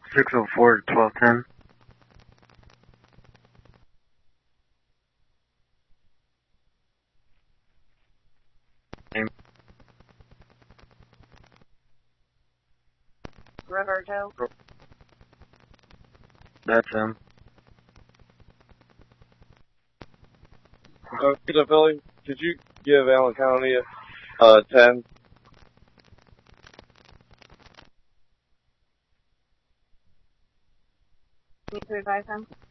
604 to 1210. Roberto. That's him. Peter Philly, could you give Allen County a 10? Need to advise him?